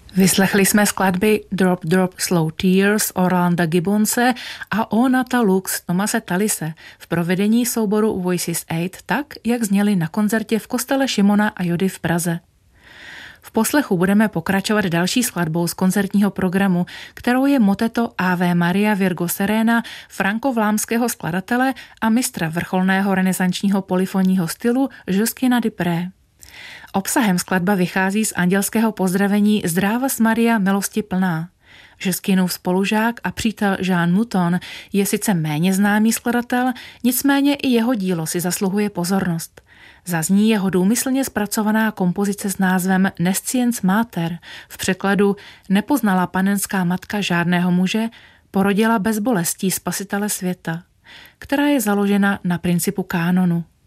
Vyslechli jsme skladby Drop Drop Slow Tears Orlanda Gibbonse a O Nata Lux Tomase Tallise v provedení souboru Voices 8 tak, jak zněli na koncertě v kostele Šimona a Jody v Praze. V poslechu budeme pokračovat další skladbou z koncertního programu, kterou je moteto Ave Maria Virgo Serena frankovlámského skladatele a mistra vrcholného renesančního polyfonního stylu Joskina Dupré. Obsahem skladba vychází z andělského pozdravení Zdravas Maria, milosti plná. Joskinův spolužák a přítel Jean Mouton je sice méně známý skladatel, nicméně i jeho dílo si zasluhuje pozornost. Zazní jeho důmyslně zpracovaná kompozice s názvem Nescience Mater, v překladu Nepoznala panenská matka žádného muže, porodila bez bolestí spasitele světa, která je založena na principu kánonu.